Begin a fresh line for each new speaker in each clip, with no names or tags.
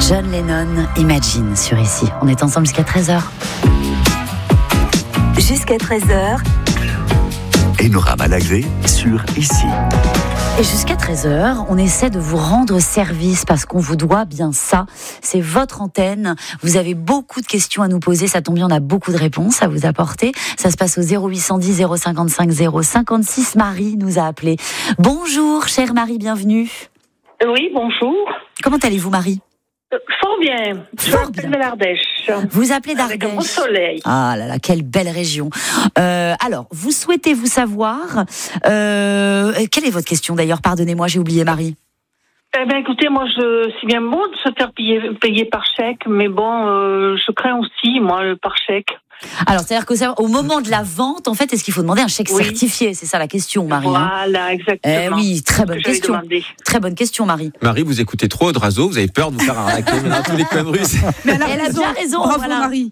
John Lennon, Imagine sur Ici. On est ensemble jusqu'à 13h.
Jusqu'à 13h.
Enora Malagré sur Ici.
Et jusqu'à 13h, on essaie de vous rendre service parce qu'on vous doit bien ça. C'est votre antenne. Vous avez beaucoup de questions à nous poser. Ça tombe bien, on a beaucoup de réponses à vous apporter. Ça se passe au 0810 055 056. Marie nous a appelé. Bonjour, chère Marie, bienvenue.
Oui, bonjour.
Comment allez-vous, Marie ?
Fort bien. Je m'appelle de l'Ardèche.
Vous appelez d'Ardèche.
Avec un beau soleil.
Ah là là, quelle belle région. Alors, vous souhaitez vous savoir... quelle est votre question d'ailleurs ? Pardonnez-moi, j'ai oublié, Marie.
Eh bien, écoutez, moi, c'est bien bon de se faire payer par chèque, mais bon, je crains aussi, moi, le par chèque.
Alors, c'est-à-dire qu'au moment de la vente, en fait, est-ce qu'il faut demander un chèque certifié ? C'est ça la question, Marie.
Voilà, exactement.
Oui, très bonne question. Très bonne question, Marie.
Marie, vous écoutez trop Odrazo, vous avez peur de vous faire arnaquer dans tous les coins de rue.
Mais elle a bien raison.
Bravo,
voilà.
Marie.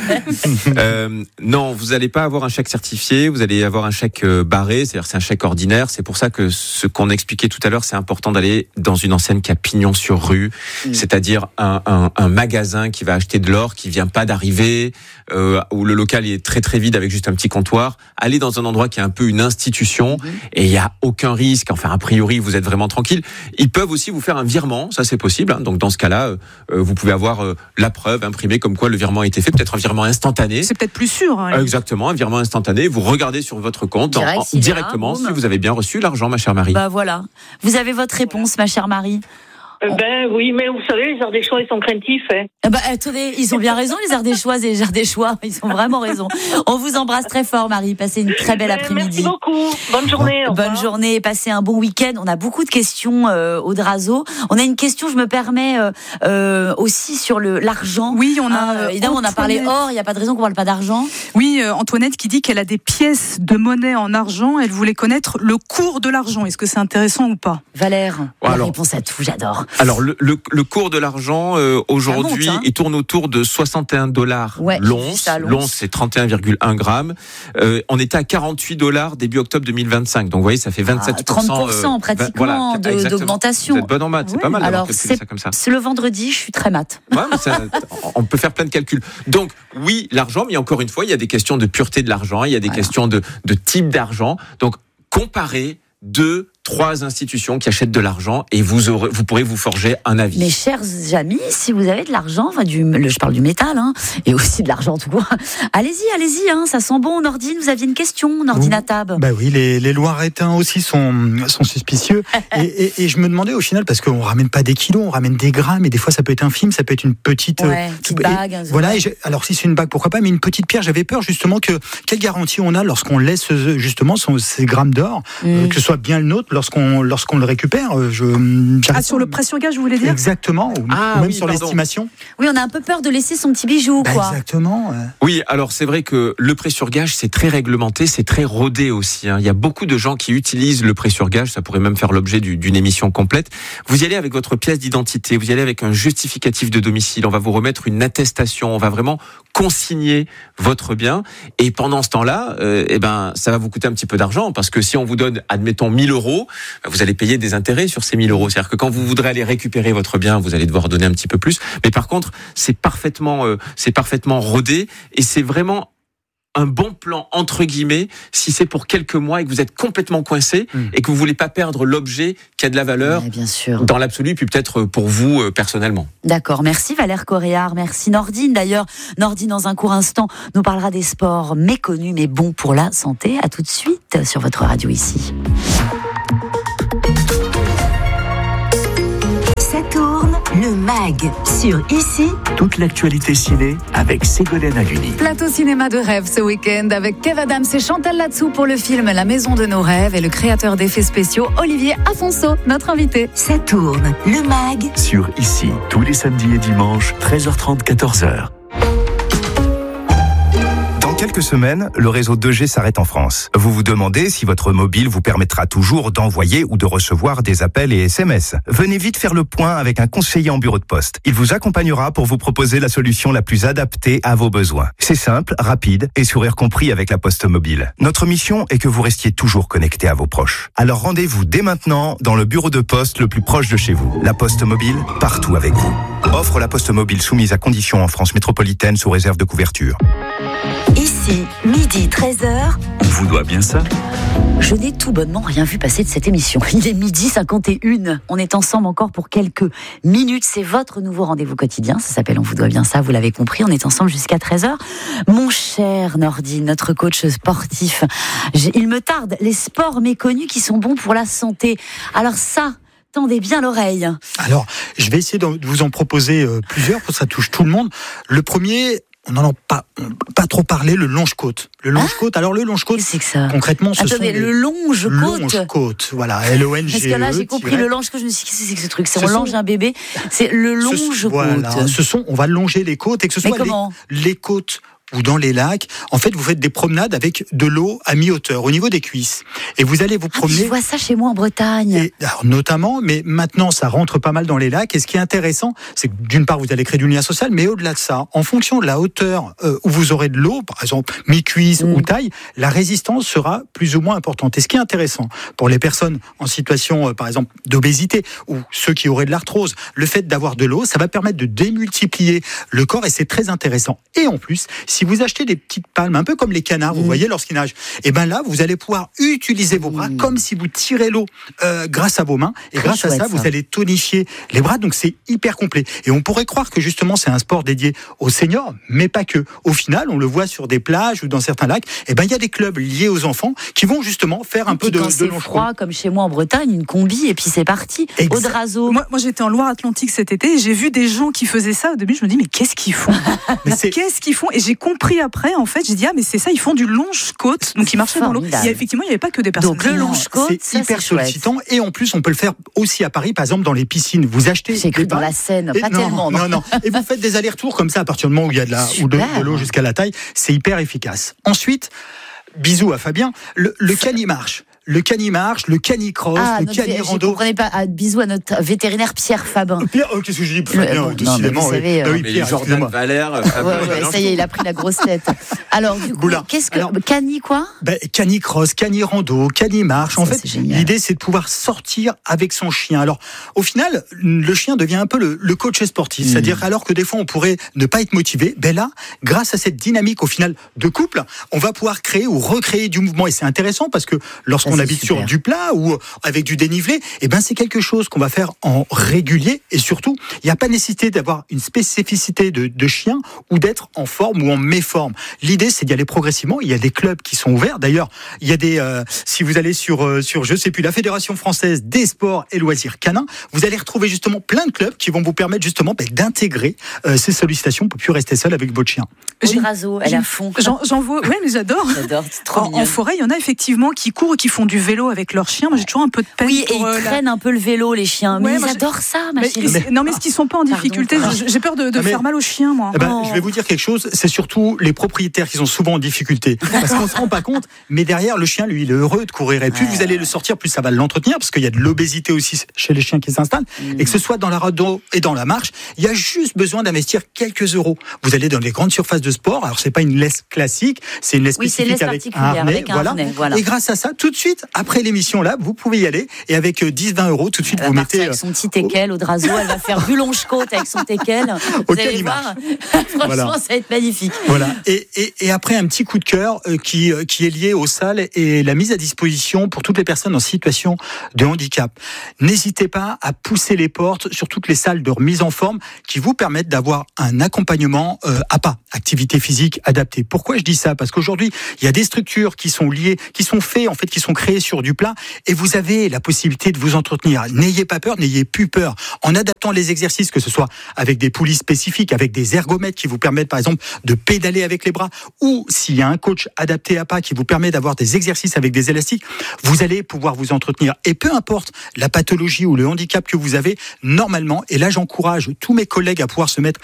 Non, vous n'allez pas avoir un chèque certifié, vous allez avoir un chèque barré, c'est-à-dire c'est un chèque ordinaire. C'est pour ça que ce qu'on expliquait tout à l'heure, c'est important d'aller dans une enseigne qui a pignon sur rue, c'est-à-dire un magasin qui va acheter de l'or, qui vient pas d'arriver, où le local est très très vide avec juste un petit comptoir. Allez dans un endroit qui est un peu une institution et il y a aucun risque. Enfin, a priori, vous êtes vraiment tranquille. Ils peuvent aussi vous faire un virement, ça c'est possible. Hein. Donc dans ce cas-là, vous pouvez avoir la preuve imprimée comme quoi le virement a été fait, peut-être un virement instantané.
C'est peut-être plus sûr. Hein,
exactement, un virement instantané. Vous regardez sur votre compte directement si vous avez bien reçu l'argent, ma chère Marie.
Bah voilà. Vous avez votre réponse, ma chère Marie.
Ben oui, mais vous savez, les Ardéchois, ils sont craintifs. Hein.
Attendez, ils ont bien raison, les Ardéchoises et les Ardéchois. Ils ont vraiment raison. On vous embrasse très fort, Marie. Passez une très belle après-midi.
Merci beaucoup. Bonne journée.
Bonne journée. Passez un bon week-end. On a beaucoup de questions au Drazo. On a une question, je me permets, aussi sur l'argent.
Oui, on a...
évidemment, on a parlé or. Il n'y a pas de raison qu'on ne parle pas d'argent.
Oui, Antoinette qui dit qu'elle a des pièces de monnaie en argent. Elle voulait connaître le cours de l'argent. Est-ce que c'est intéressant ou pas ?
Valère, la réponse à tout, j'adore.
Alors, le cours de l'argent, aujourd'hui, il tourne autour de $61 l'once. L'once, c'est 31,1 grammes. On était à $48 début octobre 2025. Donc, vous voyez, ça fait 27%.
30% pratiquement d'augmentation.
Vous êtes bonne en maths, c'est pas mal d'avoir calculé ça comme ça.
C'est le vendredi, je suis très maths.
Ouais, mais on peut faire plein de calculs. Donc, oui, l'argent, mais encore une fois, il y a des questions de pureté de l'argent, il y a des questions de type d'argent. Donc, comparez 2-3 institutions qui achètent de l'argent et vous pourrez vous forger un avis.
Mes chers amis, si vous avez de l'argent, je parle du métal, et aussi de l'argent tout court, allez-y, ça sent bon. Nordine, vous aviez une question, Nordine Atab.
Bah oui, les Loiretains aussi sont suspicieux. et je me demandais au final, parce qu'on ramène pas des kilos, on ramène des grammes, et des fois ça peut être infime, ça peut être une petite
bague.
Voilà. Alors si c'est une bague, pourquoi pas, mais une petite pierre, j'avais peur justement quelle garantie on a lorsqu'on laisse justement ces grammes d'or, que ce soit bien le nôtre lorsqu'on le récupère.
Sur le pression-gage, vous voulez dire ?
Exactement, ou même sur l'estimation.
Oui, on a un peu peur de laisser son petit bijou, quoi.
Exactement.
Oui, alors c'est vrai que le prêt sur gage, c'est très réglementé, c'est très rodé aussi. Il y a beaucoup de gens qui utilisent le prêt sur gage, ça pourrait même faire l'objet d'une émission complète. Vous y allez avec votre pièce d'identité, vous y allez avec un justificatif de domicile, on va vous remettre une attestation, on va vraiment consigner votre bien. Et pendant ce temps-là, ça va vous coûter un petit peu d'argent, parce que si on vous donne, admettons, 1 000 €, vous allez payer des intérêts sur ces 1 000 €. C'est-à-dire que quand vous voudrez aller récupérer votre bien, vous allez devoir donner un petit peu plus. Mais par contre, c'est parfaitement rodé et c'est vraiment un bon plan, entre guillemets, si c'est pour quelques mois et que vous êtes complètement coincé et que vous voulez pas perdre l'objet qui a de la valeur
bien sûr.
Dans l'absolu, puis peut-être pour vous personnellement.
D'accord, merci Valère Coréard, merci Nordine. D'ailleurs, Nordine, dans un court instant, nous parlera des sports méconnus mais bons pour la santé. À tout de suite sur votre radio Ici.
Ça tourne, le MAG sur Ici.
Toute l'actualité ciné avec Ségolène Haluni.
Plateau cinéma de rêve ce week-end avec Kev Adams et Chantal Latsou pour le film La Maison de nos rêves et le créateur d'effets spéciaux Olivier Afonso, notre invité.
Ça tourne, le MAG
sur Ici, tous les samedis et dimanches, 13h30, 14h.
Dans quelques semaines, le réseau 2G s'arrête en France. Vous vous demandez si votre mobile vous permettra toujours d'envoyer ou de recevoir des appels et SMS. Venez vite faire le point avec un conseiller en bureau de poste. Il vous accompagnera pour vous proposer la solution la plus adaptée à vos besoins. C'est simple, rapide et sourire compris avec la Poste Mobile. Notre mission est que vous restiez toujours connecté à vos proches. Alors rendez-vous dès maintenant dans le bureau de poste le plus proche de chez vous. La Poste Mobile, partout avec vous. Offre La Poste mobile soumise à conditions en France métropolitaine sous réserve de couverture.
Ici, midi 13h.
On vous doit bien ça.
Je n'ai tout bonnement rien vu passer de cette émission. Il est midi 51. On est ensemble encore pour quelques minutes. C'est votre nouveau rendez-vous quotidien. Ça s'appelle On vous doit bien ça, vous l'avez compris. On est ensemble jusqu'à 13h. Mon cher Nordine, notre coach sportif, il me tarde les sports méconnus qui sont bons pour la santé. Alors ça, tendez bien l'oreille.
Alors, je vais essayer de vous en proposer plusieurs, parce que ça touche tout le monde. Le premier... On n'en a pas trop parlé, le longe-côte. Le longe-côte, alors le longe-côte,
c'est que ça.
Concrètement, ce sont
le longe-côte.
Longe-côte, voilà, L-O-N-G-E.
Parce que là, j'ai compris le longe-côte, je me suis dit, qu'est-ce que c'est que ce truc? On longe un bébé, c'est le longe-côte.
Voilà, on va longer les côtes, et que ce soit les côtes ou dans les lacs, en fait, vous faites des promenades avec de l'eau à mi-hauteur, au niveau des cuisses. Et vous allez vous promener...
Je vois ça chez moi en Bretagne.
Alors, notamment, mais maintenant, ça rentre pas mal dans les lacs. Et ce qui est intéressant, c'est que d'une part, vous allez créer du lien social, mais au-delà de ça, en fonction de la hauteur où vous aurez de l'eau, par exemple, mi-cuisse ou taille, la résistance sera plus ou moins importante. Et ce qui est intéressant, pour les personnes en situation, par exemple, d'obésité, ou ceux qui auraient de l'arthrose, le fait d'avoir de l'eau, ça va permettre de démultiplier le corps, et c'est très intéressant. Et en plus, si vous achetez des petites palmes, un peu comme les canards, vous voyez, lorsqu'ils nagent, et ben là, vous allez pouvoir utiliser vos bras comme si vous tirez l'eau grâce à vos mains. Et très grâce à ça, vous allez tonifier les bras. Donc, c'est hyper complet. Et on pourrait croire que justement, c'est un sport dédié aux seniors, mais pas que. Au final, on le voit sur des plages ou dans certains lacs. Et ben, il y a des clubs liés aux enfants qui vont justement faire un peu de
c'est froid, comme chez moi en Bretagne, une combi, et puis c'est parti. Audrazo.
Moi, j'étais en Loire-Atlantique cet été et j'ai vu des gens qui faisaient ça. Au début, je me dis, mais qu'est-ce qu'ils font? Qu'est-ce qu'ils font? Et j'ai compris après, en fait, j'ai dit, mais c'est ça, ils font du longe-côte. Donc, ils marchaient dans l'eau. Effectivement, il n'y avait pas que des personnes.
Donc, le longe-côte,
c'est hyper sollicitant. Et en plus, on peut le faire aussi à Paris, par exemple, dans les piscines. Vous achetez.
J'ai cru dans la Seine, pas tellement.
Non. Et vous faites des allers-retours comme ça, à partir du moment où il y a de l'eau jusqu'à la taille. C'est hyper efficace. Ensuite, bisous à Fabien, le canimarche. Le canimarche, le canicross, le canirando.
Je ne comprenais pas. Bisous à notre vétérinaire Pierre Fabin.
Pierre, qu'est-ce que je dis? Décidément,
vous savez,
Jordan Valère.
Ça y est, il a pris la grosse tête. Alors, du coup, qu'est-ce que. Cani quoi?
Canicross, canirando, canimarche. En fait, l'idée, c'est de pouvoir sortir avec son chien. Alors, au final, le chien devient un peu le coach sportif. C'est-à-dire, alors que des fois, on pourrait ne pas être motivé, là, grâce à cette dynamique, au final, de couple, on va pouvoir créer ou recréer du mouvement. Et c'est intéressant parce que lorsqu'on habite sur du plat ou avec du dénivelé, c'est quelque chose qu'on va faire en régulier, et surtout, il n'y a pas nécessité d'avoir une spécificité de chien ou d'être en forme ou en méforme. L'idée, c'est d'y aller progressivement. Il y a des clubs qui sont ouverts. D'ailleurs, il y a des, si vous allez sur je sais plus, la Fédération française des sports et loisirs canins, vous allez retrouver justement plein de clubs qui vont vous permettre justement d'intégrer ces sollicitations pour ne plus rester seul avec votre chien.
Audrazo, elle est à fond.
J'en vois, ouais, mais j'adore.
C'est trop mignon.
En forêt, il y en a effectivement qui courent et qui font du vélo avec leurs chiens. Moi, j'ai toujours un peu de peine.
Oui, et ils traînent un peu le vélo, les chiens. Mais ils adorent ça, ma chérie.
Non, mais est-ce qu'ils sont pas en difficulté? J'ai peur de faire mal aux chiens, moi.
Je vais vous dire quelque chose. C'est surtout les propriétaires qui sont souvent en difficulté. Parce qu'on se rend pas compte. Mais derrière, le chien, lui, il est heureux de courir. Et plus vous allez le sortir, plus ça va l'entretenir. Parce qu'il y a de l'obésité aussi chez les chiens qui s'installent. Et que ce soit dans la rando et dans la marche, il y a juste besoin d'investir quelques euros. Vous allez dans les grandes surfaces de sport. Alors, c'est pas une laisse classique. C'est une laisse spécifique avec un harnais. Voilà. Et grâce à ça, tout de suite, après l'émission là, vous pouvez y aller, et avec 10-20 euros, tout de suite, vous mettez...
Avec son petit teckel, Audrazo, elle va faire du longe-côte avec son teckel. Vous allez voir, franchement, ça va être magnifique.
Voilà. Et après, un petit coup de cœur qui est lié aux salles et la mise à disposition pour toutes les personnes en situation de handicap. N'hésitez pas à pousser les portes sur toutes les salles de remise en forme qui vous permettent d'avoir un accompagnement à pas, activité physique adaptée. Pourquoi je dis ça? Parce qu'aujourd'hui, il y a des structures qui sont liées, qui sont faites, en fait, qui sont créées sur du plat, et vous avez la possibilité de vous entretenir. N'ayez pas peur, n'ayez plus peur. En adaptant les exercices, que ce soit avec des poulies spécifiques, avec des ergomètres qui vous permettent, par exemple, de pédaler avec les bras, ou s'il y a un coach adapté à pas qui vous permet d'avoir des exercices avec des élastiques, vous allez pouvoir vous entretenir. Et peu importe la pathologie ou le handicap que vous avez, normalement, et là j'encourage tous mes collègues à pouvoir se mettre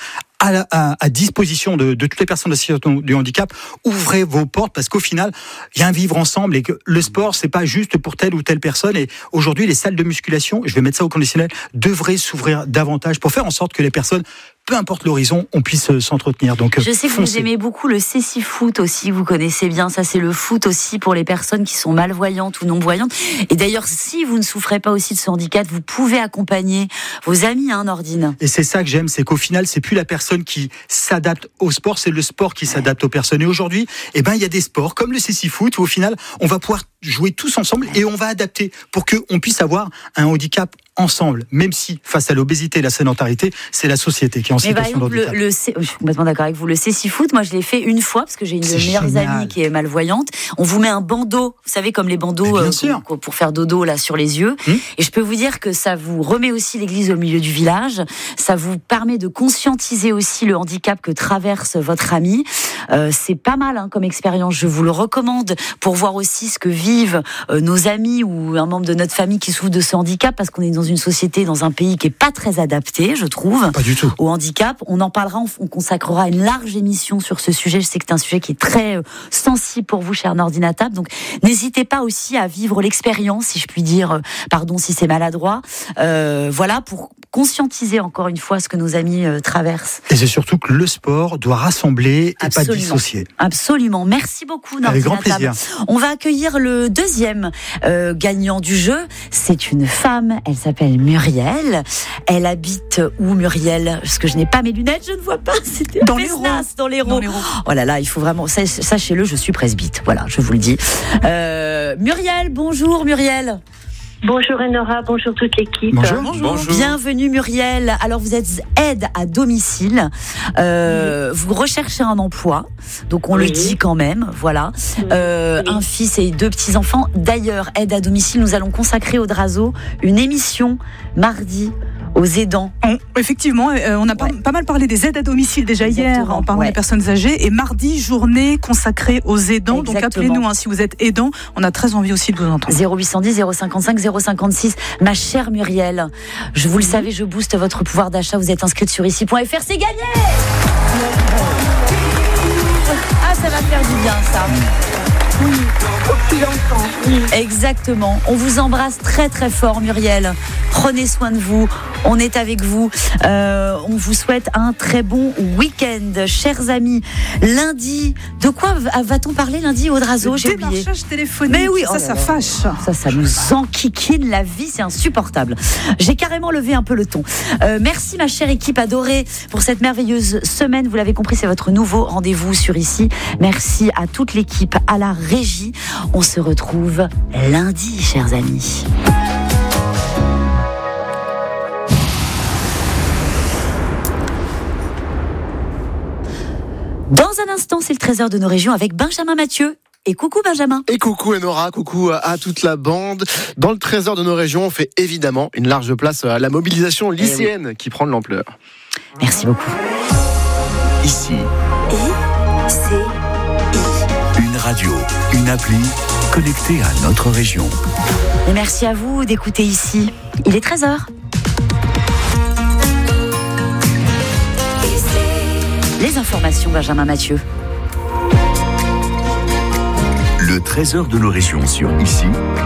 à disposition de toutes les personnes en situation de handicap, ouvrez vos portes, parce qu'au final, il y a un vivre ensemble, et que le sport, c'est pas juste pour telle ou telle personne. Et aujourd'hui, les salles de musculation, je vais mettre ça au conditionnel, devraient s'ouvrir davantage pour faire en sorte que les personnes peu importe l'horizon, on puisse s'entretenir. Donc,
je sais que vous aimez beaucoup le cécifoot aussi, vous connaissez bien, ça c'est le foot aussi pour les personnes qui sont malvoyantes ou non-voyantes. Et d'ailleurs, si vous ne souffrez pas aussi de ce handicap, vous pouvez accompagner vos amis, Nordine.
Et c'est ça que j'aime, c'est qu'au final, c'est plus la personne qui s'adapte au sport, c'est le sport qui s'adapte aux personnes. Et aujourd'hui, il y a des sports comme le cécifoot où au final, on va pouvoir jouer tous ensemble et on va adapter pour qu'on puisse avoir un handicap ensemble, même si face à l'obésité et la sédentarité, c'est la société qui est en situation de handicap.
Je suis complètement d'accord avec vous. Le cécifoot, moi je l'ai fait une fois parce que j'ai une de mes meilleures amies qui est malvoyante. On vous met un bandeau, vous savez, comme les bandeaux pour faire dodo là sur les yeux. Et je peux vous dire que ça vous remet aussi l'église au milieu du village. Ça vous permet de conscientiser aussi le handicap que traverse votre ami. C'est pas mal comme expérience. Je vous le recommande pour voir aussi ce que vivent nos amis ou un membre de notre famille qui souffre de ce handicap, parce qu'on est dans une société, dans un pays qui est pas très adapté, je trouve,
pas du tout,
au handicap. On en parlera, on consacrera une large émission sur ce sujet. Je sais que c'est un sujet qui est très sensible pour vous, cher Nordine Table. Donc, n'hésitez pas aussi à vivre l'expérience, si je puis dire, pardon si c'est maladroit, voilà, pour conscientiser encore une fois ce que nos amis traversent.
Et c'est surtout que le sport doit rassembler et pas dissocier.
Absolument. Merci beaucoup, Nordine.
Avec grand plaisir.
On va accueillir le deuxième gagnant du jeu. C'est une femme. Elle s'appelle Muriel. Elle habite où, Muriel? Parce que je n'ai pas mes lunettes, je ne vois pas. C'était
dans l'Hérault.
Dans l'Hérault. Oh là là, il faut vraiment. Sachez-le, je suis presbyte. Voilà, je vous le dis. Muriel, bonjour, Muriel.
Bonjour Enora, bonjour toute l'équipe.
Bonjour.
Bienvenue Muriel. Alors vous êtes aide à domicile. Vous recherchez un emploi, donc on le dit quand même. Voilà. Un fils et 2 petits-enfants. D'ailleurs, aide à domicile, nous allons consacrer au Drazo une émission mardi aux aidants.
Effectivement, on a pas mal parlé des aides à domicile déjà hier en parlant des personnes âgées, et mardi, journée consacrée aux aidants. Donc appelez-nous si vous êtes aidant, on a très envie aussi de vous entendre.
0810 055 056. Ma chère Muriel, vous le savez, je booste votre pouvoir d'achat, vous êtes inscrite sur ici.fr, c'est gagné. Ah, ça va faire du bien ça.
Oui, au petit enfant. Oui.
Exactement. On vous embrasse très très fort, Muriel. Prenez soin de vous. On est avec vous. On vous souhaite un très bon week-end, chers amis. Lundi, de quoi va-t-on parler lundi au Drazo? J'ai oublié.
Démarchage téléphonique. Mais oui, ça fâche.
Ça nous enquiquine la vie, c'est insupportable. J'ai carrément levé un peu le ton. Merci ma chère équipe adorée pour cette merveilleuse semaine. Vous l'avez compris, c'est votre nouveau rendez-vous sur ici. Merci à toute l'équipe, à la régie. On se retrouve lundi, chers amis. Dans un instant, c'est le trésor de nos régions avec Benjamin Mathieu. Et coucou Benjamin.
Et coucou Enora, coucou à toute la bande. Dans le trésor de nos régions, on fait évidemment une large place à la mobilisation lycéenne qui prend de l'ampleur.
Merci beaucoup.
Ici. Une radio, une appli connectée à notre région.
Et merci à vous d'écouter ici. Il est 13h. Les informations, Benjamin Mathieu.
Le trésor de nos régions sur ici.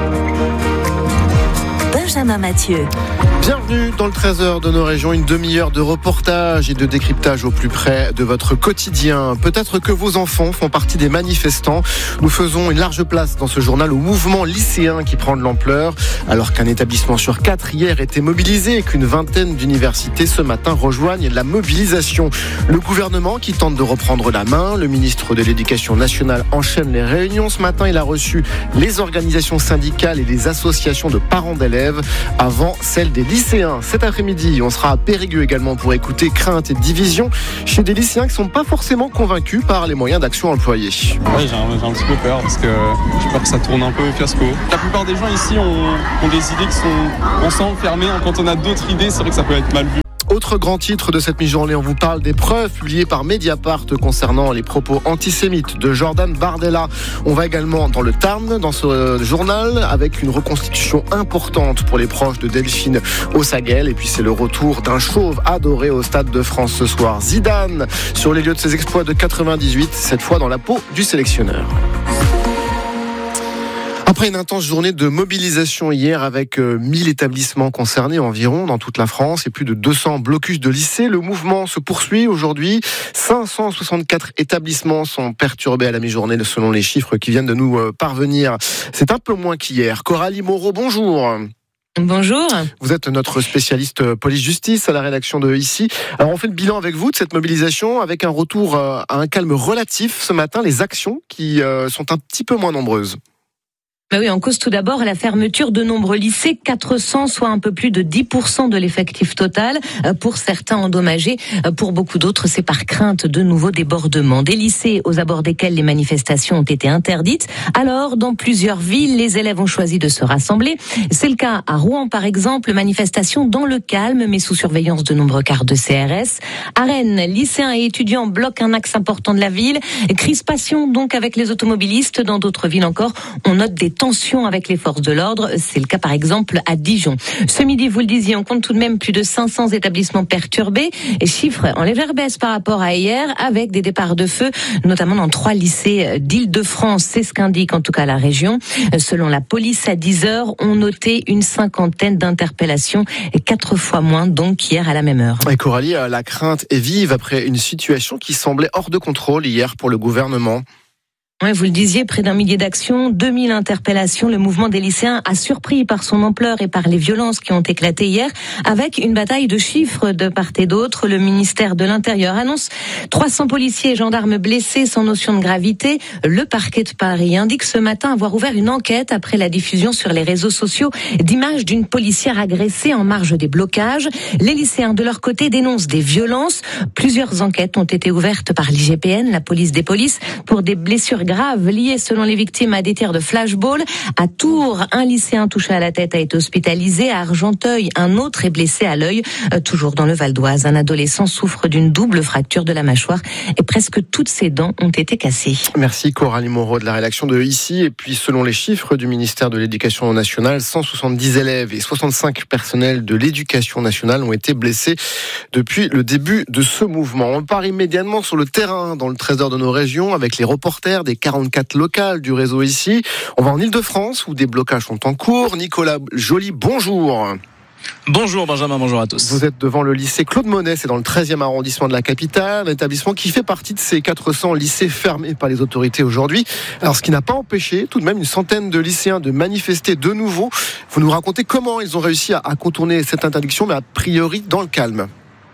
Benjamin Mathieu.
Bienvenue dans le trésor de nos régions, une demi-heure de reportage et de décryptage au plus près de votre quotidien. Peut-être que vos enfants font partie des manifestants. Nous faisons une large place dans ce journal au mouvement lycéen qui prend de l'ampleur. Alors qu'un établissement sur 4 hier était mobilisé et qu'une vingtaine d'universités ce matin rejoignent la mobilisation. Le gouvernement qui tente de reprendre la main. Le ministre de l'Éducation nationale enchaîne les réunions. Ce matin, il a reçu les organisations syndicales et les associations de parents d'élèves avant celle des lycéens. Cet après-midi, on sera à Périgueux également pour écouter crainte et division chez des lycéens qui ne sont pas forcément convaincus par les moyens d'action employés.
Ouais, j'ai un petit peu peur parce que j'ai peur que ça tourne un peu au fiasco. La plupart des gens ici ont des idées qui sont ensemble, fermées. Quand on a d'autres idées, c'est vrai que ça peut être mal vu.
Autre grand titre de cette mi-journée, on vous parle des preuves publiées par Mediapart concernant les propos antisémites de Jordan Bardella. On va également dans le Tarn, dans ce journal, avec une reconstitution importante pour les proches de Delphine Ossaguel. Et puis c'est le retour d'un chauve adoré au Stade de France ce soir. Zidane, sur les lieux de ses exploits de 98, cette fois dans la peau du sélectionneur. Après une intense journée de mobilisation hier avec 1000 établissements concernés environ dans toute la France et plus de 200 blocus de lycées, le mouvement se poursuit aujourd'hui. 564 établissements sont perturbés à la mi-journée selon les chiffres qui viennent de nous parvenir. C'est un peu moins qu'hier. Coralie Moreau, bonjour.
Bonjour.
Vous êtes notre spécialiste police-justice à la rédaction de Ici. Alors on fait le bilan avec vous de cette mobilisation avec un retour à un calme relatif ce matin. Les actions qui sont un petit peu moins nombreuses.
Ben oui, en cause tout d'abord la fermeture de nombreux lycées, 400, soit un peu plus de 10% de l'effectif total, pour certains endommagés, pour beaucoup d'autres c'est par crainte de nouveaux débordements. Des lycées aux abords desquels les manifestations ont été interdites. Alors, dans plusieurs villes, les élèves ont choisi de se rassembler. C'est le cas à Rouen par exemple, manifestation dans le calme mais sous surveillance de nombreux cars de CRS. À Rennes, lycéens et étudiants bloquent un axe important de la ville. Crispation donc avec les automobilistes. Dans d'autres villes encore, on note des tensions avec les forces de l'ordre. C'est le cas par exemple à Dijon. Ce midi, vous le disiez, on compte tout de même plus de 500 établissements perturbés. Et chiffre en légère baisse par rapport à hier, avec des départs de feu, notamment dans 3 lycées d'Île-de-France. C'est ce qu'indique en tout cas la région. Selon la police, à 10h, on notait une 50aine d'interpellations, et 4 fois moins donc qu'hier à la même heure.
Et Coralie, la crainte est vive après une situation qui semblait hors de contrôle hier pour le gouvernement.
Ouais, vous le disiez, près d'un millier d'actions, 2000 interpellations. Le mouvement des lycéens a surpris par son ampleur et par les violences qui ont éclaté hier, avec une bataille de chiffres de part et d'autre. Le ministère de l'Intérieur annonce 300 policiers et gendarmes blessés sans notion de gravité. Le parquet de Paris indique ce matin avoir ouvert une enquête après la diffusion sur les réseaux sociaux d'images d'une policière agressée en marge des blocages. Les lycéens, de leur côté, dénoncent des violences. Plusieurs enquêtes ont été ouvertes par l'IGPN, la police des polices, pour des blessures graves liées selon les victimes à des tirs de flashball. À Tours, un lycéen touché à la tête a été hospitalisé. À Argenteuil, un autre est blessé à l'œil. Toujours dans le Val d'Oise, un adolescent souffre d'une double fracture de la mâchoire et presque toutes ses dents ont été cassées.
Merci Coralie Moreau de la rédaction de Ici. Et puis selon les chiffres du ministère de l'Éducation nationale, 170 élèves et 65 personnels de l'Éducation nationale ont été blessés depuis le début de ce mouvement. On part immédiatement sur le terrain dans le trésor de nos régions avec les reporters des 44 locales du réseau Ici. On va en Île-de-France où des blocages sont en cours. Nicolas Joly, bonjour.
Bonjour Benjamin, bonjour à tous.
Vous êtes devant le lycée Claude Monet, c'est dans le 13e arrondissement de la capitale, un établissement qui fait partie de ces 400 lycées fermés par les autorités aujourd'hui. Alors ce qui n'a pas empêché tout de même une centaine de lycéens de manifester de nouveau. Vous nous racontez comment ils ont réussi à contourner cette interdiction, mais a priori dans le calme.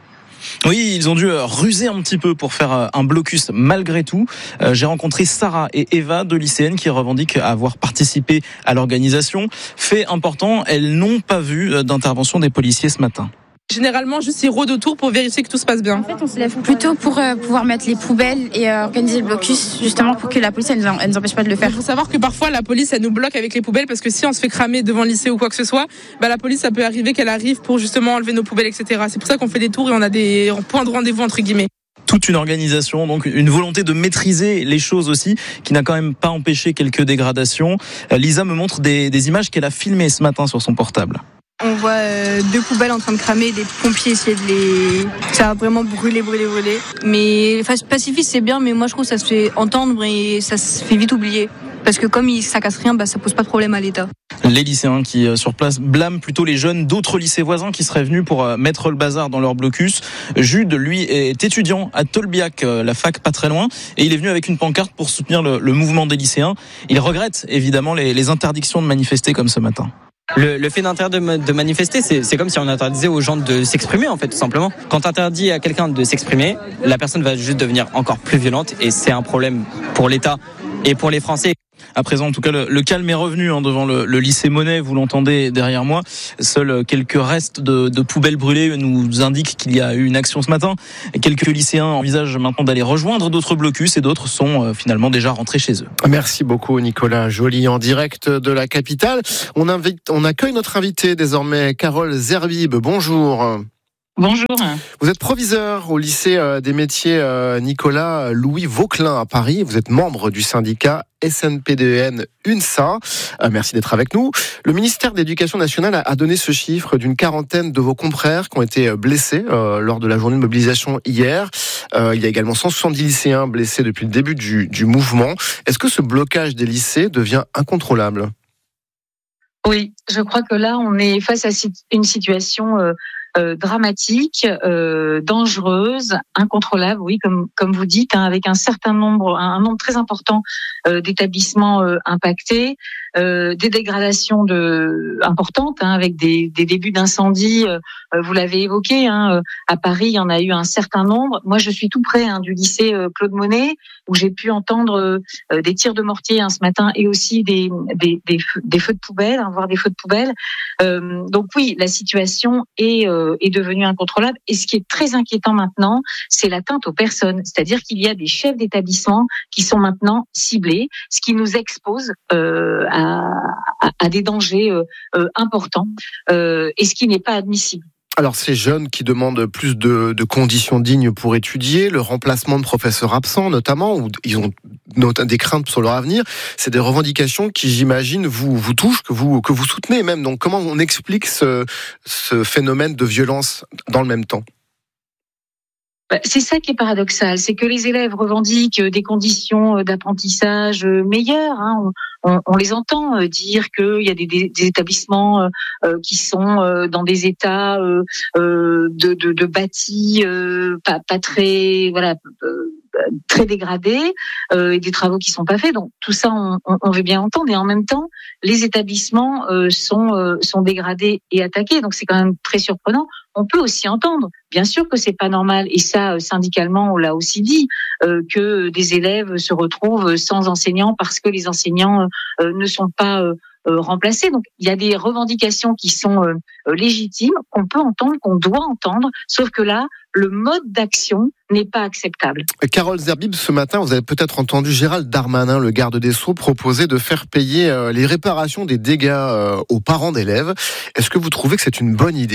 Oui, ils ont dû ruser un petit peu pour faire un blocus malgré tout. J'ai rencontré Sarah et Eva, 2 lycéennes qui revendiquent avoir participé à l'organisation. Fait important, elles n'ont pas vu d'intervention des policiers ce matin.
Généralement, juste ils rôdent autour pour vérifier que tout se passe bien.
En fait, on se lève plutôt pour pouvoir mettre les poubelles et organiser le blocus, justement pour que la police elle nous empêche pas de le faire.
Il faut savoir que parfois la police elle nous bloque avec les poubelles parce que si on se fait cramer devant le lycée ou quoi que ce soit, la police ça peut arriver qu'elle arrive pour justement enlever nos poubelles, etc. C'est pour ça qu'on fait des tours et on a des points de rendez-vous entre guillemets.
Toute une organisation, donc une volonté de maîtriser les choses aussi, qui n'a quand même pas empêché quelques dégradations. Lisa me montre des images qu'elle a filmées ce matin sur son portable.
On voit 2 poubelles en train de cramer, des pompiers essayer de les... Ça a vraiment brûlé. Mais pacifiste c'est bien, mais moi je trouve que ça se fait entendre et ça se fait vite oublier. Parce que comme ça casse rien, ça pose pas de problème à l'État.
Les lycéens qui, sur place, blâment plutôt les jeunes d'autres lycées voisins qui seraient venus pour mettre le bazar dans leur blocus. Jude, lui, est étudiant à Tolbiac, la fac pas très loin, et il est venu avec une pancarte pour soutenir le mouvement des lycéens. Il regrette évidemment les interdictions de manifester comme ce matin.
Le fait de manifester, c'est comme si on interdisait aux gens de s'exprimer, en fait, tout simplement. Quand tu interdis à quelqu'un de s'exprimer, la personne va juste devenir encore plus violente et c'est un problème pour l'État et pour les Français.
À présent, en tout cas, le calme est revenu devant le lycée Monet, vous l'entendez derrière moi. Seuls quelques restes de poubelles brûlées nous indiquent qu'il y a eu une action ce matin. Quelques lycéens envisagent maintenant d'aller rejoindre d'autres blocus et d'autres sont finalement déjà rentrés chez eux.
Merci beaucoup Nicolas Joly en direct de la capitale. On accueille notre invité désormais, Carole Zerbib. Bonjour.
Bonjour.
Vous êtes proviseur au lycée des métiers Nicolas Louis Vauquelin à Paris. Vous êtes membre du syndicat SNPDEN UNSA. Merci d'être avec nous. Le ministère de l'Éducation nationale a donné ce chiffre d'une quarantaine de vos confrères qui ont été blessés lors de la journée de mobilisation hier. Il y a également 170 lycéens blessés depuis le début du mouvement. Est-ce que ce blocage des lycées devient incontrôlable ?
Oui, je crois que là, on est face à une situation dramatique, dangereuse, incontrôlable, oui, comme vous dites, avec un nombre très important d'établissements impactés, des dégradations importantes, avec des débuts d'incendie. Vous l'avez évoqué, à Paris, il y en a eu un certain nombre. Moi, je suis tout près du lycée Claude Monet, où j'ai pu entendre des tirs de mortier ce matin, et aussi des feux de poubelle, voire des feux de poubelle. Donc oui, la situation est devenue incontrôlable. Et ce qui est très inquiétant maintenant, c'est l'atteinte aux personnes. C'est-à-dire qu'il y a des chefs d'établissement qui sont maintenant ciblés, ce qui nous expose à des dangers importants, et ce qui n'est pas admissible.
Alors ces jeunes qui demandent plus de conditions dignes pour étudier, le remplacement de professeurs absents notamment, où ils ont des craintes sur leur avenir, c'est des revendications qui, j'imagine, vous touchent, que vous soutenez même. Donc comment on explique ce phénomène de violence dans le même temps ?
C'est ça qui est paradoxal, c'est que les élèves revendiquent des conditions d'apprentissage meilleures. On les entend dire qu'il y a des établissements qui sont dans des états de bâtis pas très très dégradés, et des travaux qui sont pas faits. Donc tout ça, on veut bien entendre. Et en même temps, les établissements sont dégradés et attaqués. Donc c'est quand même très surprenant. On peut aussi entendre, bien sûr que c'est pas normal, et ça, syndicalement, on l'a aussi dit, que des élèves se retrouvent sans enseignants parce que les enseignants ne sont pas remplacés. Donc il y a des revendications qui sont légitimes, qu'on peut entendre, qu'on doit entendre, sauf que là, le mode d'action n'est pas acceptable.
Carole Zerbib, ce matin, vous avez peut-être entendu Gérald Darmanin, le garde des Sceaux, proposer de faire payer les réparations des dégâts aux parents d'élèves. Est-ce que vous trouvez que c'est une bonne idée ?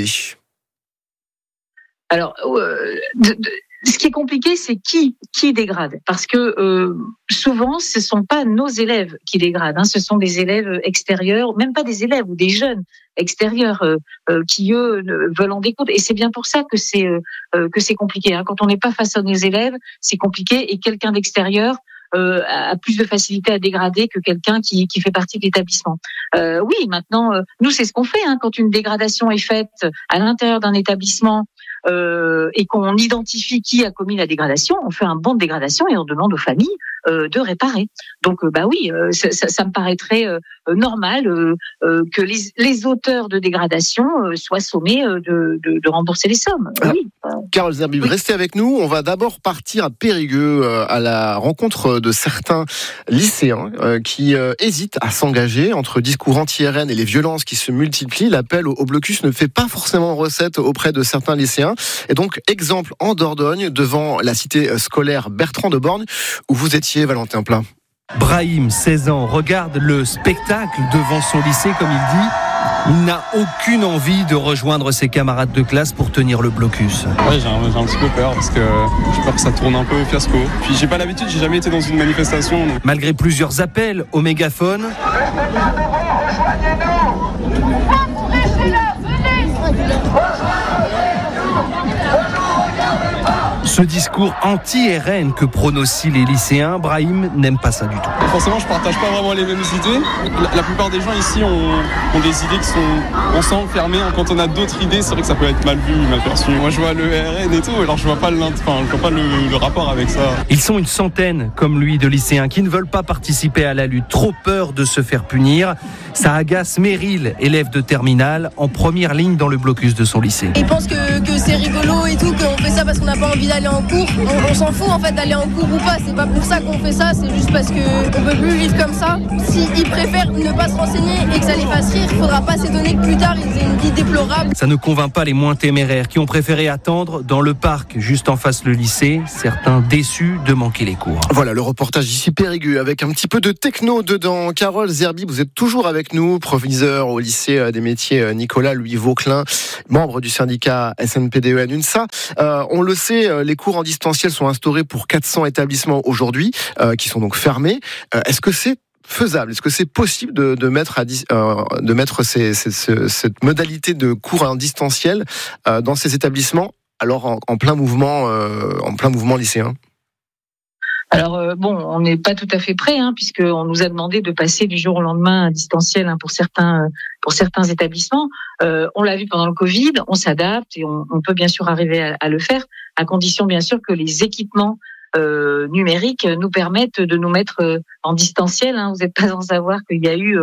Alors, ce qui est compliqué, c'est qui dégrade, parce que souvent, ce sont pas nos élèves qui dégradent, ce sont des élèves extérieurs, même pas des élèves ou des jeunes extérieurs qui eux veulent en découdre. Et c'est bien pour ça que c'est compliqué. Quand on n'est pas face à nos élèves, c'est compliqué, et quelqu'un d'extérieur a plus de facilité à dégrader que quelqu'un qui fait partie de l'établissement. Oui, maintenant, nous, c'est ce qu'on fait. Quand une dégradation est faite à l'intérieur d'un établissement, et qu'on identifie qui a commis la dégradation, on fait un bon de dégradation et on demande aux familles de réparer. Donc oui, ça me paraîtrait normal que les auteurs de dégradation soient sommés de rembourser les sommes. Oui.
Carole Zerbib, restez avec nous. On va d'abord partir à Périgueux à la rencontre de certains lycéens qui hésitent à s'engager entre discours anti-RN et les violences qui se multiplient. L'appel au blocus ne fait pas forcément recette auprès de certains lycéens. Et donc, exemple en Dordogne, devant la cité scolaire Bertrand de Borgne, où vous étiez, Valentin Plat.
Brahim, 16 ans, regarde le spectacle devant son lycée, comme il dit. Il n'a aucune envie de rejoindre ses camarades de classe pour tenir le blocus.
Ouais, j'ai un petit peu peur, parce que j'ai peur que ça tourne un peu au fiasco. Puis j'ai pas l'habitude, j'ai jamais été dans une manifestation. Donc...
Malgré plusieurs appels au mégaphone, ce discours anti-RN que prônent aussi les lycéens, Brahim n'aime pas ça du tout.
Forcément, je partage pas vraiment les mêmes idées. La plupart des gens ici ont des idées qui sont ensemble, fermées. Quand on a d'autres idées, c'est vrai que ça peut être mal vu, mal perçu. Moi, je vois le RN et tout, alors je vois pas le rapport avec ça.
Ils sont une centaine, comme lui, de lycéens qui ne veulent pas participer à la lutte, trop peur de se faire punir. Ça agace Meryl, élève de terminale, en première ligne dans le blocus de son lycée.
Ils pensent que c'est rigolo et tout, qu'on fait ça parce qu'on n'a pas envie d'aller en cours. On s'en fout en fait d'aller en cours ou pas, c'est pas pour ça qu'on fait ça, c'est juste parce qu'on peut plus vivre comme ça. S'ils préfèrent ne pas se renseigner et que ça les fasse rire, il faudra pas s'étonner que plus tard ils aient une vie déplorable.
Ça ne convainc pas les moins téméraires qui ont préféré attendre dans le parc juste en face le lycée, certains déçus de manquer les cours.
Voilà le reportage d'ici Périgueux avec un petit peu de techno dedans. Carole Zerbib, vous êtes toujours avec nous, proviseur au lycée des métiers Nicolas-Louis Vauquelin, membre du syndicat SNPDEN UNSA. On le sait, les cours en distanciel sont instaurés pour 400 établissements aujourd'hui, qui sont donc fermés. Est-ce que c'est faisable? Est-ce que c'est possible de mettre cette modalité de cours en distanciel dans ces établissements, alors en plein mouvement lycéen?
Alors on n'est pas tout à fait prêt, puisqu'on nous a demandé de passer du jour au lendemain à distanciel pour certains établissements. On l'a vu pendant le Covid, on s'adapte et on peut bien sûr arriver à le faire, à condition bien sûr que les équipements numériques nous permettent de nous mettre en distanciel. Vous n'êtes pas sans savoir qu'il y a eu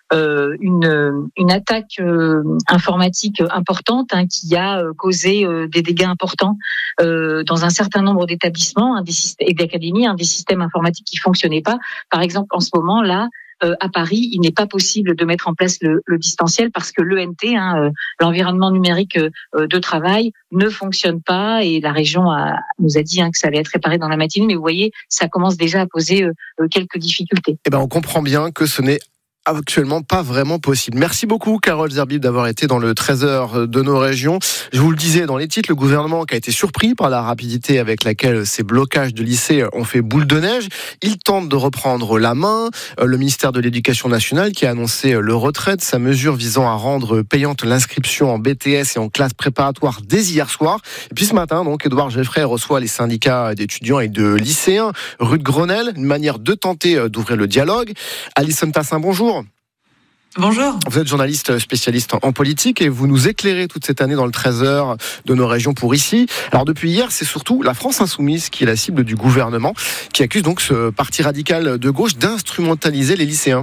une attaque informatique importante qui a causé des dégâts importants dans un certain nombre d'établissements et d'académies, des systèmes informatiques qui fonctionnaient pas. Par exemple, en ce moment là, à Paris, il n'est pas possible de mettre en place le distanciel parce que l'ENT, l'environnement numérique de travail, ne fonctionne pas et la région nous a dit que ça allait être réparé dans la matinée. Mais vous voyez, ça commence déjà à poser quelques difficultés.
On comprend bien que ce n'est actuellement pas vraiment possible. Merci beaucoup Carole Zerbib d'avoir été dans le 13h de nos régions. Je vous le disais dans les titres, le gouvernement qui a été surpris par la rapidité avec laquelle ces blocages de lycées ont fait boule de neige, il tente de reprendre la main. Le ministère de l'Éducation nationale qui a annoncé le retrait de sa mesure visant à rendre payante l'inscription en BTS et en classe préparatoire dès hier soir. Et puis ce matin, donc, Édouard Geffray reçoit les syndicats d'étudiants et de lycéens rue de Grenelle, une manière de tenter d'ouvrir le dialogue. Alison Tassin, bonjour.
Bonjour.
Vous êtes journaliste spécialiste en politique et vous nous éclairez toute cette année dans le 13h de nos régions pour ici. Alors depuis hier, c'est surtout la France Insoumise qui est la cible du gouvernement, qui accuse donc ce parti radical de gauche d'instrumentaliser les lycéens.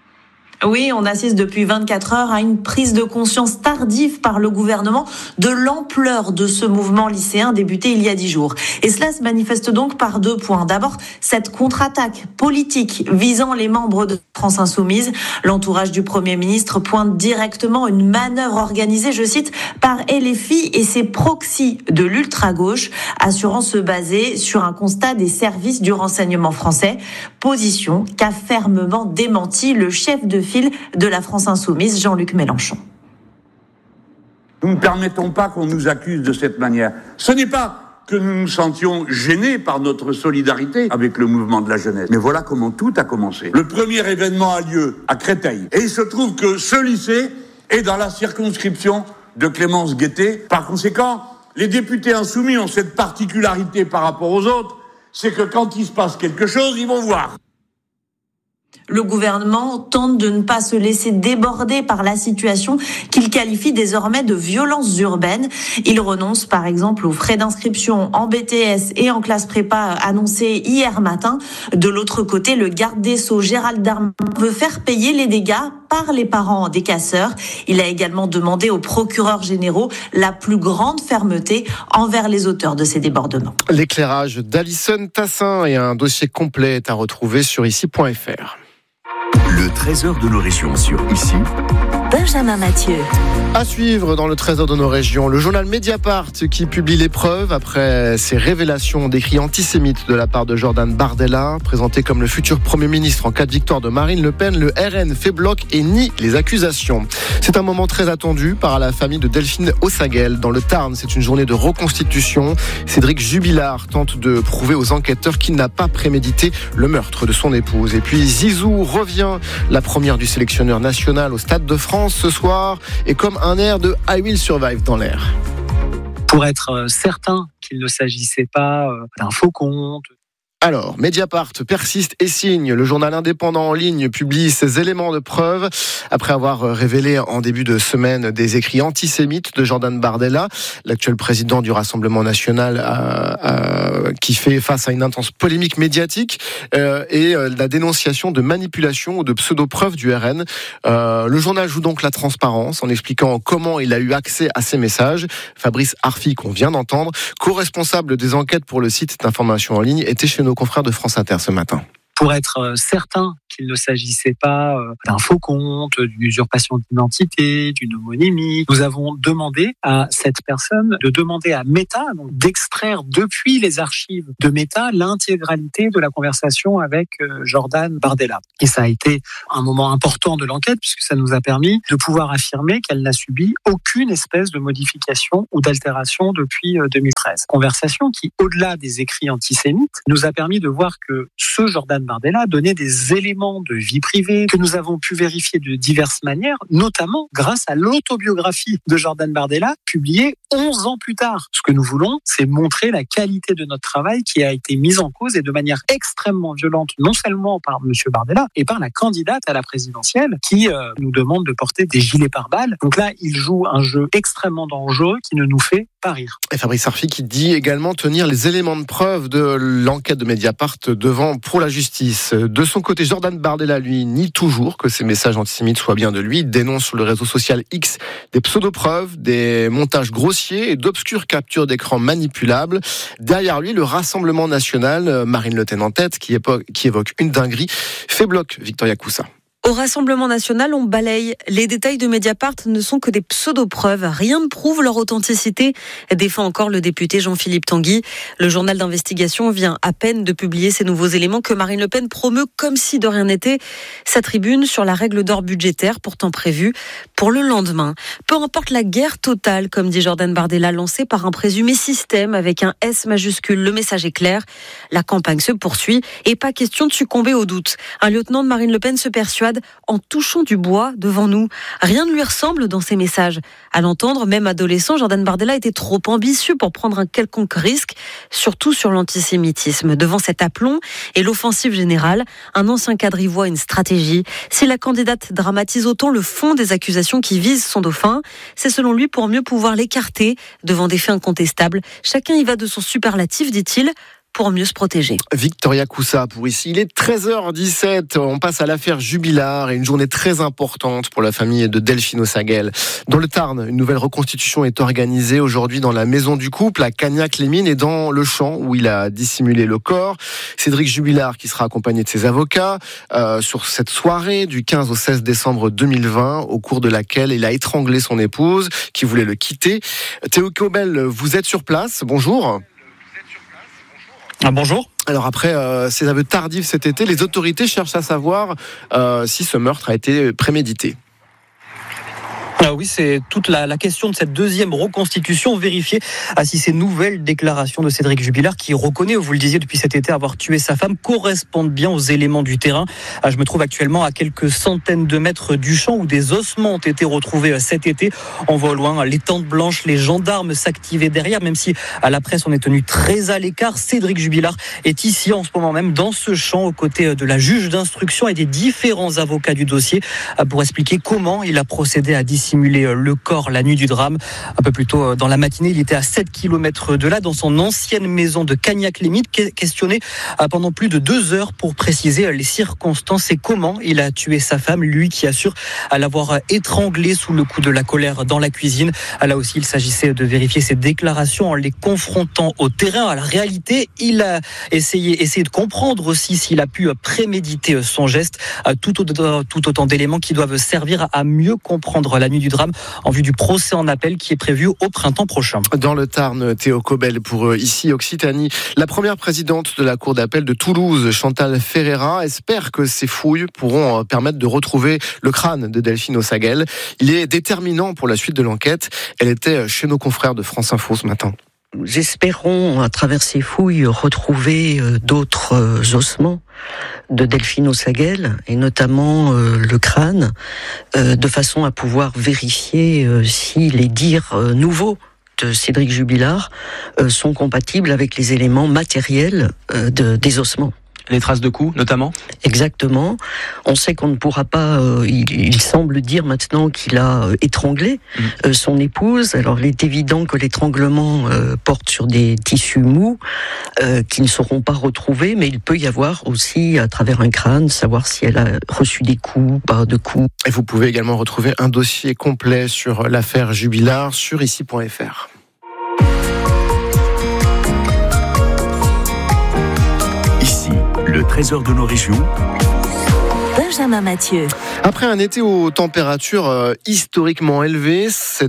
Oui, on assiste depuis 24 heures à une prise de conscience tardive par le gouvernement de l'ampleur de ce mouvement lycéen débuté il y a 10 jours. Et cela se manifeste donc par 2 points. D'abord, cette contre-attaque politique visant les membres de France Insoumise. L'entourage du Premier ministre pointe directement une manœuvre organisée, je cite, par LFI et ses proxys de l'ultra-gauche, assurant se baser sur un constat des services du renseignement français. Position qu'a fermement démenti le chef de file de la France Insoumise, Jean-Luc Mélenchon.
Nous ne permettons pas qu'on nous accuse de cette manière. Ce n'est pas que nous nous sentions gênés par notre solidarité avec le mouvement de la jeunesse. Mais voilà comment tout a commencé. Le premier événement a lieu à Créteil. Et il se trouve que ce lycée est dans la circonscription de Clémence Guettet. Par conséquent, les députés insoumis ont cette particularité par rapport aux autres, c'est que quand il se passe quelque chose, ils vont voir.
Le gouvernement tente de ne pas se laisser déborder par la situation qu'il qualifie désormais de violence urbaine. Il renonce par exemple aux frais d'inscription en BTS et en classe prépa annoncés hier matin. De l'autre côté, le garde des Sceaux Gérald Darmanin veut faire payer les dégâts par les parents des casseurs. Il a également demandé aux procureurs généraux la plus grande fermeté envers les auteurs de ces débordements.
L'éclairage d'Alison Tassin et un dossier complet est à retrouver sur ici.fr.
Le 13h de nos régions sur ici.
Benjamin Mathieu.
À suivre dans le 13h de nos régions, le journal Mediapart qui publie les preuves après ces révélations d'écrits antisémites de la part de Jordan Bardella. Présenté comme le futur Premier ministre en cas de victoire de Marine Le Pen, le RN fait bloc et nie les accusations. C'est un moment très attendu par la famille de Delphine Ossaguel. Dans le Tarn, c'est une journée de reconstitution. Cédric Jubilard tente de prouver aux enquêteurs qu'il n'a pas prémédité le meurtre de son épouse. Et puis Zizou revient, la première du sélectionneur national au Stade de France ce soir, et comme un air de I Will Survive dans l'air.
Pour être certain qu'il ne s'agissait pas d'un faux compte.
Alors, Mediapart persiste et signe. Le journal indépendant en ligne publie ses éléments de preuve après avoir révélé en début de semaine des écrits antisémites de Jordan Bardella, l'actuel président du Rassemblement national, qui fait face à une intense polémique médiatique et la dénonciation de manipulation ou de pseudo-preuves du RN. Le journal joue donc la transparence en expliquant comment il a eu accès à ces messages. Fabrice Arfi, qu'on vient d'entendre, co-responsable des enquêtes pour le site d'information en ligne, était chez nos confrères de France Inter ce matin.
Pour être certain qu'il ne s'agissait pas d'un faux compte, d'une usurpation d'identité, d'une homonymie, nous avons demandé à cette personne de demander à Meta donc d'extraire depuis les archives de Meta l'intégralité de la conversation avec Jordan Bardella. Et ça a été un moment important de l'enquête puisque ça nous a permis de pouvoir affirmer qu'elle n'a subi aucune espèce de modification ou d'altération depuis 2013. Conversation qui, au-delà des écrits antisémites, nous a permis de voir que ce Jordan Bardella donnait des éléments éléments de vie privée que nous avons pu vérifier de diverses manières, notamment grâce à l'autobiographie de Jordan Bardella, publiée 11 ans plus tard. Ce que nous voulons, c'est montrer la qualité de notre travail qui a été mise en cause et de manière extrêmement violente, non seulement par M. Bardella et par la candidate à la présidentielle qui nous demande de porter des gilets pare-balles. Donc là, il joue un jeu extrêmement dangereux qui ne nous fait pas rire.
Et Fabrice Arfi qui dit également tenir les éléments de preuve de l'enquête de Mediapart devant pour la justice. De son côté, Jordan Bardella, lui, nie toujours que ces messages antisémites soient bien de lui. Il dénonce sur le réseau social X des pseudo-preuves, des montages grossiers et d'obscures captures d'écran manipulables. Derrière lui, le Rassemblement national, Marine Le Pen en tête, qui évoque une dinguerie, fait bloc, Victoria Coussa.
Au Rassemblement national, on balaye. Les détails de Mediapart ne sont que des pseudo-preuves. Rien ne prouve leur authenticité, défend encore le député Jean-Philippe Tanguy. Le journal d'investigation vient à peine de publier ces nouveaux éléments que Marine Le Pen promeut comme si de rien n'était. Sa tribune sur la règle d'or budgétaire, pourtant prévue pour le lendemain. Peu importe la guerre totale, comme dit Jordan Bardella, lancée par un présumé système avec un S majuscule. Le message est clair. La campagne se poursuit et pas question de succomber au doute. Un lieutenant de Marine Le Pen se persuade en touchant du bois devant nous. Rien ne lui ressemble dans ses messages. À l'entendre, même adolescent, Jordan Bardella était trop ambitieux pour prendre un quelconque risque, surtout sur l'antisémitisme. Devant cet aplomb et l'offensive générale, un ancien cadre y voit une stratégie. Si la candidate dramatise autant le fond des accusations qui visent son dauphin, c'est selon lui pour mieux pouvoir l'écarter devant des faits incontestables. Chacun y va de son superlatif, dit-il, pour mieux se protéger.
Victoria Coussa pour ici. Il est 13h17. On passe à l'affaire Jubilard et une journée très importante pour la famille de Delphine Ossagel. Dans le Tarn, une nouvelle reconstitution est organisée aujourd'hui dans la maison du couple à Cagnac-les-Mines et dans le champ où il a dissimulé le corps. Cédric Jubilard qui sera accompagné de ses avocats sur cette soirée du 15 au 16 décembre 2020 au cours de laquelle il a étranglé son épouse qui voulait le quitter. Théo Cobel, vous êtes sur place. Bonjour.
Bonjour.
Alors après ces aveux tardifs cet été, les autorités cherchent à savoir si ce meurtre a été prémédité.
Oui, c'est toute la question de cette deuxième reconstitution, vérifier si ces nouvelles déclarations de Cédric Jubilard, qui reconnaît, vous le disiez depuis cet été, avoir tué sa femme, correspondent bien aux éléments du terrain. Je me trouve actuellement à quelques centaines de mètres du champ où des ossements ont été retrouvés cet été. On voit au loin les tentes blanches, les gendarmes s'activer derrière, même si à la presse on est tenu très à l'écart. Cédric Jubilard est ici en ce moment même dans ce champ aux côtés de la juge d'instruction et des différents avocats du dossier pour expliquer comment il a procédé à dissimuler le corps la nuit du drame. Un peu plus tôt dans la matinée, il était à 7 km de là, dans son ancienne maison de Cagnac-les-Mines, questionné pendant plus de 2 heures pour préciser les circonstances et comment il a tué sa femme, lui qui assure l'avoir étranglée sous le coup de la colère dans la cuisine. Là aussi, il s'agissait de vérifier ses déclarations en les confrontant au terrain, à la réalité. Il a essayé de comprendre aussi s'il a pu préméditer son geste. Tout autant d'éléments qui doivent servir à mieux comprendre la nuit du drame en vue du procès en appel qui est prévu au printemps prochain.
Dans le Tarn, Théo Cobel pour ici Occitanie. La première présidente de la cour d'appel de Toulouse, Chantal Ferreira, espère que ces fouilles pourront permettre de retrouver le crâne de Delphine Ossagel. Il est déterminant pour la suite de l'enquête. Elle était chez nos confrères de France Info ce matin.
Nous espérons, à travers ces fouilles, retrouver d'autres ossements de Delphine Ossagel, et notamment le crâne, de façon à pouvoir vérifier si les dires nouveaux de Cédric Jubilard sont compatibles avec les éléments matériels des ossements.
Les traces de coups, notamment ?
Exactement. On sait qu'on ne pourra pas... il semble dire maintenant qu'il a étranglé son épouse. Alors, il est évident que l'étranglement porte sur des tissus mous qui ne seront pas retrouvés, mais il peut y avoir aussi, à travers un crâne, savoir si elle a reçu des coups, pas de coups.
Et vous pouvez également retrouver un dossier complet sur l'affaire Jubilard sur ici.fr.
Le trésor de nos régions,
Benjamin Mathieu.
Après un été aux températures historiquement élevées,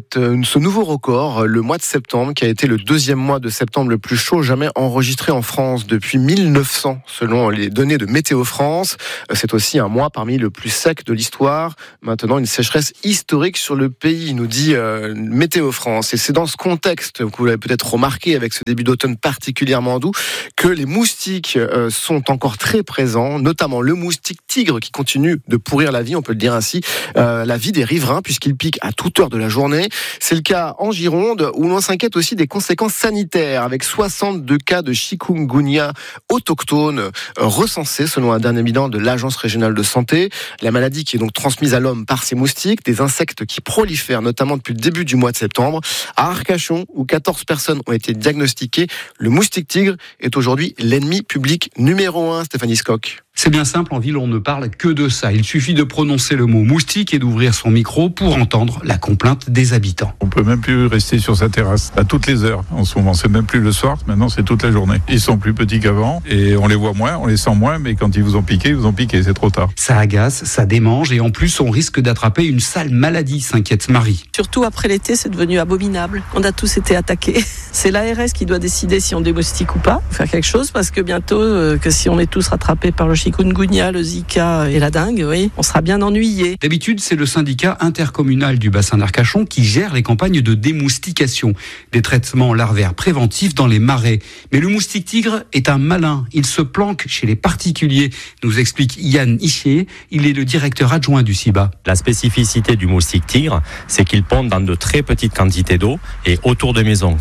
ce nouveau record, le mois de septembre, qui a été le deuxième mois de septembre le plus chaud jamais enregistré en France depuis 1900, selon les données de Météo France. C'est aussi un mois parmi le plus sec de l'histoire. Maintenant, une sécheresse historique sur le pays, nous dit Météo France. Et c'est dans ce contexte, que vous l'avez peut-être remarqué avec ce début d'automne particulièrement doux, que les moustiques sont encore très présents, notamment le moustique tigre qui continue de pourrir la vie, on peut le dire ainsi, la vie des riverains, puisqu'il pique à toute heure de la journée. C'est le cas en Gironde, où l'on s'inquiète aussi des conséquences sanitaires, avec 62 cas de chikungunya autochtones recensés, selon un dernier bilan de l'Agence régionale de santé. La maladie qui est donc transmise à l'homme par ces moustiques, des insectes qui prolifèrent, notamment depuis le début du mois de septembre. À Arcachon, où 14 personnes ont été diagnostiquées, le moustique tigre est aujourd'hui l'ennemi public numéro 1, Stéphanie Skock.
C'est bien simple, en ville on ne parle que de ça. Il suffit de prononcer le mot moustique et d'ouvrir son micro pour entendre la complainte des habitants.
On peut même plus rester sur sa terrasse à toutes les heures en ce moment. C'est même plus le soir, maintenant c'est toute la journée. Ils sont plus petits qu'avant et on les voit moins, on les sent moins, mais quand ils vous ont piqué, c'est trop tard.
Ça agace, ça démange et en plus on risque d'attraper une sale maladie, s'inquiète Marie.
Surtout après l'été, c'est devenu abominable. On a tous été attaqués. C'est l'ARS qui doit décider si on démoustique ou pas. Faire quelque chose parce que bientôt, que si on est tous rattrapés par le chikungunya, le Zika et la dengue, oui, on sera bien ennuyés.
D'habitude, c'est le syndicat intercommunal du bassin d'Arcachon qui gère les campagnes de démoustication, des traitements larvaires préventifs dans les marais. Mais le moustique tigre est un malin. Il se planque chez les particuliers, nous explique Yann Ischier. Il est le directeur adjoint du CIBA.
La spécificité du moustique tigre, c'est qu'il pond dans de très petites quantités d'eau et autour de maisons.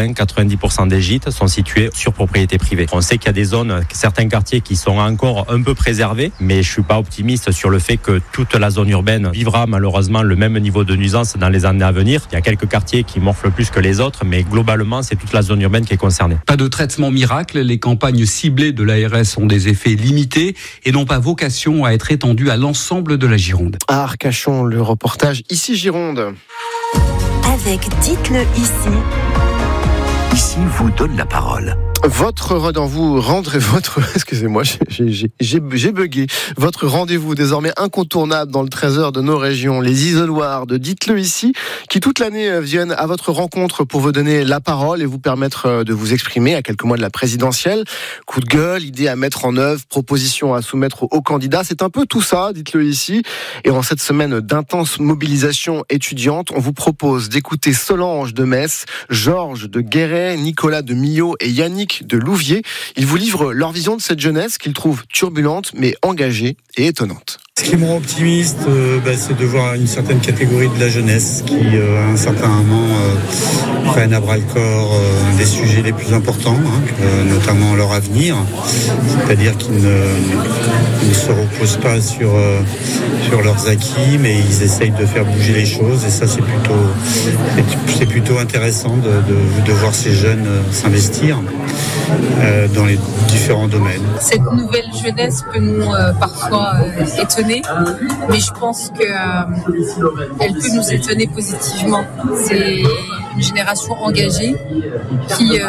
80-90% des gîtes sont situés sur propriété privée. On sait qu'il y a des zones, certains quartiers qui sont encore un peu préservés, mais je suis pas optimiste sur le fait que toute la zone urbaine vivra malheureusement le même niveau de nuisance dans les années à venir. Il y a quelques quartiers qui morflent plus que les autres, mais globalement, c'est toute la zone urbaine qui est concernée.
Pas de traitement miracle, les campagnes ciblées de l'ARS ont des effets limités et n'ont pas vocation à être étendues à l'ensemble de la Gironde.
À Arcachon, le reportage Ici Gironde.
Avec Dites-le ici.
Ici vous donne la parole.
Votre excusez-moi, j'ai bugué. Votre rendez-vous désormais incontournable dans le trésor de nos régions, les isoloirs de Dites-le ici, qui toute l'année viennent à votre rencontre pour vous donner la parole et vous permettre de vous exprimer à quelques mois de la présidentielle. Coup de gueule, idées à mettre en œuvre, propositions à soumettre aux candidats, c'est un peu tout ça, Dites-le ici. Et en cette semaine d'intense mobilisation étudiante, on vous propose d'écouter Solange de Metz, Georges de Guéret, Nicolas de Millau et Yannick de Louviers. Ils vous livrent leur vision de cette jeunesse qu'ils trouvent turbulente mais engagée et étonnante.
Ce qui me rend optimiste, c'est de voir une certaine catégorie de la jeunesse qui, à un certain moment, prennent à bras-le-corps des sujets les plus importants, notamment leur avenir. C'est-à-dire qu'ils ne se reposent pas sur leurs acquis, mais ils essayent de faire bouger les choses. Et ça, c'est plutôt intéressant de voir ces jeunes s'investir dans les différents domaines.
Cette nouvelle jeunesse peut nous parfois étonner, mais je pense qu'elle peut nous étonner positivement. C'est une génération engagée qui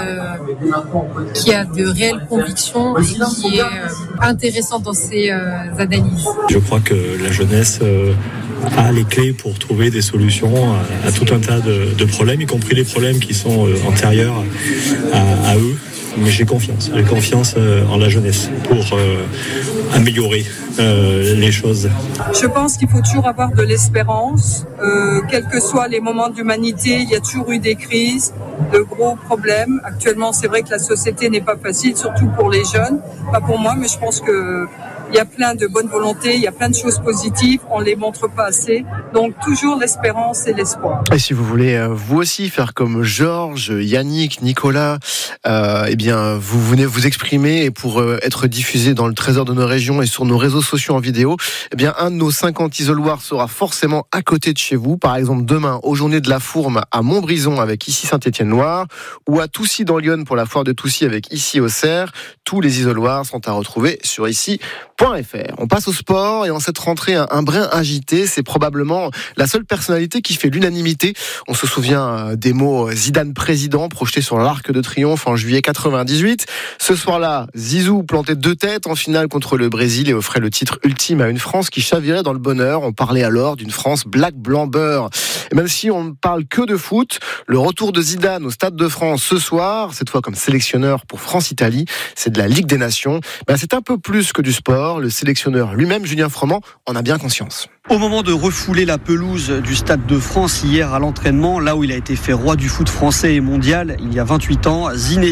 a de réelles convictions et qui est intéressante dans ses analyses.
Je crois que la jeunesse a les clés pour trouver des solutions à tout un tas de problèmes, y compris les problèmes qui sont antérieurs à eux. Mais j'ai confiance en la jeunesse pour améliorer les choses.
Je pense qu'il faut toujours avoir de l'espérance. Quels que soient les moments de l'humanité, il y a toujours eu des crises, de gros problèmes. Actuellement, c'est vrai que la société n'est pas facile, surtout pour les jeunes. Pas pour moi, mais je pense que il y a plein de bonnes volontés, il y a plein de choses positives, on les montre pas assez. Donc toujours l'espérance et l'espoir.
Et si vous voulez vous aussi faire comme Georges, Yannick, Nicolas, vous venez vous exprimer et pour être diffusé dans le trésor de nos régions et sur nos réseaux sociaux en vidéo, un de nos 50 isoloirs sera forcément à côté de chez vous. Par exemple demain aux Journées de la Fourme à Montbrison avec Ici Saint-Étienne-Loire ou à Toussy dans l'Yonne pour la foire de Toussy avec Ici Auxerre. Tous les isoloirs sont à retrouver sur ici.fr. On passe au sport et en cette rentrée un brin agité, c'est probablement la seule personnalité qui fait l'unanimité. On se souvient des mots Zidane président projetés sur l'Arc de Triomphe en juillet 98. Ce soir-là, Zizou plantait 2 têtes en finale contre le Brésil et offrait le titre ultime à une France qui chavirait dans le bonheur. On parlait alors d'une France black, blanc, beurre. Et même si on ne parle que de foot, le retour de Zidane au Stade de France ce soir, cette fois comme sélectionneur pour France-Italie, c'est de la Ligue des Nations. C'est un peu plus que du sport. Le sélectionneur lui-même, Julien Froment, en a bien conscience.
Au moment de refouler la pelouse du Stade de France hier à l'entraînement, là où il a été fait roi du foot français et mondial il y a 28 ans, Zinedine